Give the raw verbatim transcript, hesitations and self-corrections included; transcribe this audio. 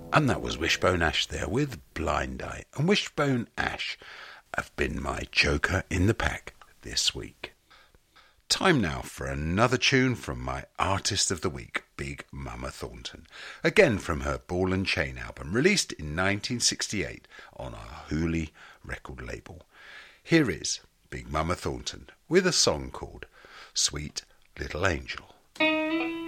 And that was Wishbone Ash there with Blind Eye. And Wishbone Ash have been my joker in the pack this week. Time now for another tune from my artist of the week, Big Mama Thornton. Again from her Ball and Chain album, released in nineteen sixty-eight on our Hooley record label. Here is Big Mama Thornton with a song called Sweet Little Angel.